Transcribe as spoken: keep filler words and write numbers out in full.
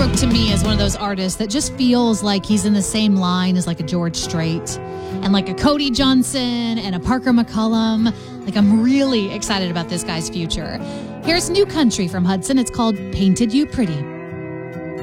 Westbrook to me is one of those artists that just feels like he's in the same line as like a George Strait and like a Cody Johnson and a Parker McCollum. Like, I'm really excited about this guy's future. Here's new country from Hudson. It's called Painted You Pretty.